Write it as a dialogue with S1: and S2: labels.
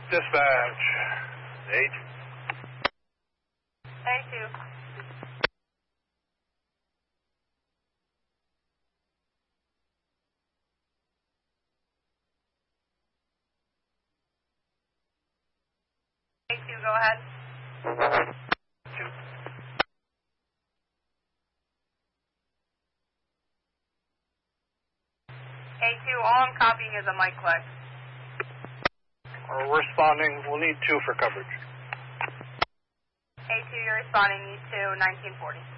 S1: Dispatch. 8.
S2: A2. A2, go ahead. A2, all I'm copying is a mic click.
S1: We're responding. We'll need 2 for coverage.
S2: A2, you're responding, need 2, 1940.